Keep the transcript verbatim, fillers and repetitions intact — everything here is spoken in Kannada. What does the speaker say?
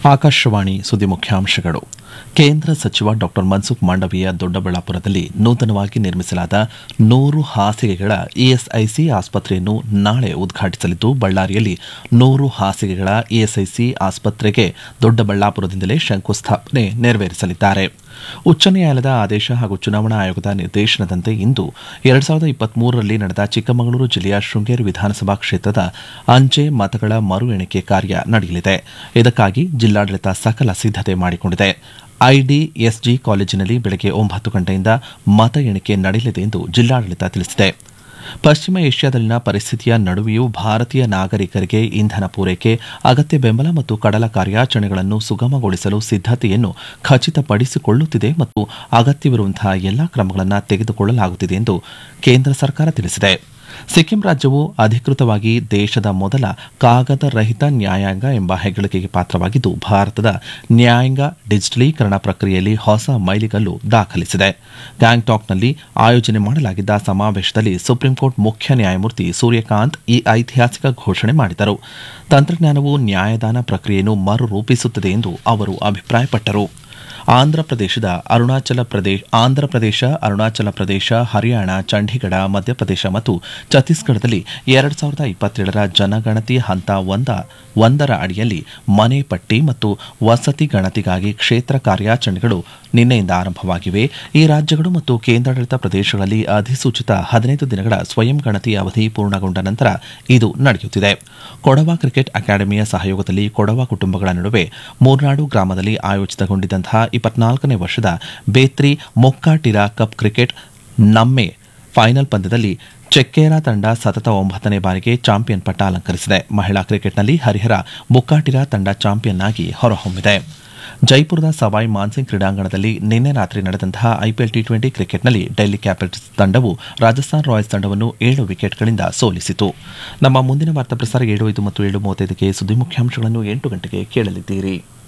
ಆಕಾಶವಾಣಿ ಸುದ್ದಿ ಮುಖ್ಯಾಂಶಗಳು. ಕೇಂದ್ರ ಸಚಿವ ಡಾ ಮನ್ಸುಖ್ ಮಾಂಡವೀಯ ದೊಡ್ಡಬಳ್ಳಾಪುರದಲ್ಲಿ ನೂತನವಾಗಿ ನಿರ್ಮಿಸಲಾದ ನೂರು ಹಾಸಿಗೆಗಳ ಇಎಸ್ಐಸಿ ಆಸ್ಪತ್ರೆಯನ್ನು ನಾಳೆ ಉದ್ಘಾಟಿಸಲಿದ್ದು, ಬಳ್ಳಾರಿಯಲ್ಲಿ ನೂರು ಹಾಸಿಗೆಗಳ ಇಎಸ್ಐಸಿ ಆಸ್ಪತ್ರೆಗೆ ದೊಡ್ಡಬಳ್ಳಾಪುರದಿಂದಲೇ ಶಂಕುಸ್ಥಾಪನೆ ನೆರವೇರಿಸಲಿದ್ದಾರೆ. ಉಚ್ಚ ನ್ಯಾಯಾಲಯದ ಆದೇಶ ಹಾಗೂ ಚುನಾವಣಾ ಆಯೋಗದ ನಿರ್ದೇಶನದಂತೆ ಇಂದು ಎರಡ್ ಸಾವಿರದ ಇಪ್ಪತ್ಮೂರರಲ್ಲಿ ನಡೆದ ಚಿಕ್ಕಮಗಳೂರು ಜಿಲ್ಲೆಯ ಶೃಂಗೇರಿ ವಿಧಾನಸಭಾ ಕ್ಷೇತ್ರದ ಅಂಚೆ ಮತಗಳ ಮರು ಎಣಿಕೆ ಕಾರ್ಯ ನಡೆಯಲಿದೆ. ಇದಕ್ಕಾಗಿ ಜಿಲ್ಲಾಡಳಿತ ಸಕಲ ಸಿದ್ದತೆ ಮಾಡಿಕೊಂಡಿದೆ. ಐಡಿಎಸ್ಜಿ ಕಾಲೇಜಿನಲ್ಲಿ ಬೆಳಗ್ಗೆ ಒಂಬತ್ತು ಗಂಟೆಯಿಂದ ಮತ ಎಣಿಕೆ ನಡೆಯಲಿದೆ ಎಂದು ಜಿಲ್ಲಾಡಳಿತ ತಿಳಿಸಿದೆ. ಪಶ್ಚಿಮ ಏಷ್ಯಾದಲ್ಲಿನ ಪರಿಸ್ಥಿತಿಯ ನಡುವೆಯೂ ಭಾರತೀಯ ನಾಗರಿಕರಿಗೆ ಇಂಧನ ಪೂರೈಕೆ, ಅಗತ್ಯ ಬೆಂಬಲ ಮತ್ತು ಕಡಲ ಕಾರ್ಯಾಚರಣೆಗಳನ್ನು ಸುಗಮಗೊಳಿಸಲು ಸಿದ್ದತೆಯನ್ನು ಖಚಿತಪಡಿಸಿಕೊಳ್ಳುತ್ತಿದೆ ಮತ್ತು ಅಗತ್ಯವಿರುವಂತಹ ಎಲ್ಲಾ ಕ್ರಮಗಳನ್ನು ತೆಗೆದುಕೊಳ್ಳಲಾಗುತ್ತಿದೆ ಎಂದು ಕೇಂದ್ರ ಸರ್ಕಾರ ತಿಳಿಸಿದೆ. ಸಿಕ್ಕಿಂ ರಾಜ್ಯವು ಅಧಿಕೃತವಾಗಿ ದೇಶದ ಮೊದಲ ಕಾಗದ ರಹಿತ ನ್ಯಾಯಾಂಗ ಎಂಬ ಹೆಗ್ಗಳಿಕೆಗೆ ಪಾತ್ರವಾಗಿದ್ದು, ಭಾರತದ ನ್ಯಾಯಾಂಗ ಡಿಜಿಟಲೀಕರಣ ಪ್ರಕ್ರಿಯೆಯಲ್ಲಿ ಹೊಸ ಮೈಲಿಗಲ್ಲು ದಾಖಲಿಸಿದೆ. ಗ್ಯಾಂಗ್ಟಾಕ್ನಲ್ಲಿ ಆಯೋಜನೆ ಮಾಡಲಾಗಿದ್ದ ಸಮಾವೇಶದಲ್ಲಿ ಸುಪ್ರೀಂಕೋರ್ಟ್ ಮುಖ್ಯ ನ್ಯಾಯಮೂರ್ತಿ ಸೂರ್ಯಕಾಂತ್ ಈ ಐತಿಹಾಸಿಕ ಘೋಷಣೆ ಮಾಡಿದರು. ತಂತ್ರಜ್ಞಾನವು ನ್ಯಾಯದಾನ ಪ್ರಕ್ರಿಯೆಯನ್ನು ಮರುರೂಪಿಸುತ್ತದೆ ಎಂದು ಅವರು ಅಭಿಪ್ರಾಯಪಟ್ಟರು. ಆಂಧ್ರಪ್ರದೇಶದ ಅರುಣಾಚಲ ಪ್ರದೇಶ ಆಂಧ್ರಪ್ರದೇಶ ಅರುಣಾಚಲ ಪ್ರದೇಶ ಹರಿಯಾಣ, ಚಂಡೀಗಢ, ಮಧ್ಯಪ್ರದೇಶ ಮತ್ತು ಛತ್ತೀಸ್ಗಢದಲ್ಲಿ ಎರಡ್ ಸಾವಿರದ ಇಪ್ಪತ್ತೇಳರ ಜನಗಣತಿ ಹಂತ ಒಂದ ಒಂದರ ಅಡಿಯಲ್ಲಿ ಮನೆ ಪಟ್ಟಿ ಮತ್ತು ವಸತಿ ಗಣತಿಗಾಗಿ ಕ್ಷೇತ್ರ ಕಾರ್ಯಾಚರಣೆಗಳು ನಿನ್ನೆಯಿಂದ ಆರಂಭವಾಗಿವೆ. ಈ ರಾಜ್ಯಗಳು ಮತ್ತು ಕೇಂದ್ರಾಡಳಿತ ಪ್ರದೇಶಗಳಲ್ಲಿ ಅಧಿಸೂಚಿತ ಹದಿನೈದು ದಿನಗಳ ಸ್ವಯಂ ಗಣತಿ ಅವಧಿ ಪೂರ್ಣಗೊಂಡ ನಂತರ ಇದು ನಡೆಯುತ್ತಿದೆ. ಕೊಡವ ಕ್ರಿಕೆಟ್ ಅಕಾಡೆಮಿಯ ಸಹಯೋಗದಲ್ಲಿ ಕೊಡವ ಕುಟುಂಬಗಳ ನಡುವೆ ಮೂರ್ನಾಡು ಗ್ರಾಮದಲ್ಲಿ ಆಯೋಜಿತಗೊಂಡಿದ್ದಂತಹ ಇಪ್ಪತ್ನಾಲ್ಕನೇ ವರ್ಷದ ಬೇತ್ರಿ ಮೊಕ್ಕಾಟಿರಾ ಕಪ್ ಕ್ರಿಕೆಟ್ ನಮ್ಮೆ ಫೈನಲ್ ಪಂದ್ಯದಲ್ಲಿ ಚೆಕ್ಕೇರಾ ತಂಡ ಸತತ ಒಂಬತ್ತನೇ ಬಾರಿಗೆ ಚಾಂಪಿಯನ್ ಪಟ್ಟ ಅಲಂಕರಿಸಿದೆ. ಮಹಿಳಾ ಕ್ರಿಕೆಟ್ನಲ್ಲಿ ಹರಿಹರ ಮೊಕ್ಕಾಟಿರಾ ತಂಡ ಚಾಂಪಿಯನ್ ಆಗಿ ಹೊರಹೊಮ್ಮಿದೆ. ಜೈಪುರದ ಸವಾಯ್ ಮಾನ್ಸಿಂಗ್ ಕ್ರೀಡಾಂಗಣದಲ್ಲಿ ನಿನ್ನೆ ರಾತ್ರಿ ನಡೆದಂತಹ ಐಪಿಎಲ್ ಟಿ ಟ್ವೆಂಟಿ ಕ್ರಿಕೆಟ್ನಲ್ಲಿ ಡೆಲ್ಲಿ ಕ್ಯಾಪಿಟಲ್ಸ್ ತಂಡವು ರಾಜಸ್ಥಾನ್ ರಾಯಲ್ಸ್ ತಂಡವನ್ನು ಏಳು ವಿಕೆಟ್ಗಳಿಂದ ಸೋಲಿಸಿತು. ನಮ್ಮ ಮುಂದಿನ ವಾರ್ತಾ ಪ್ರಸಾರ ಏಳು ಐದು ಮತ್ತು ಏಳು ಮೂವತ್ತೈದಕ್ಕೆ ಸುದ್ದಿ ಮುಖ್ಯಾಂಶಗಳನ್ನು ಎಂಟು ಗಂಟೆಗೆ ಕೇಳಲಿದ್ದೀರಿ.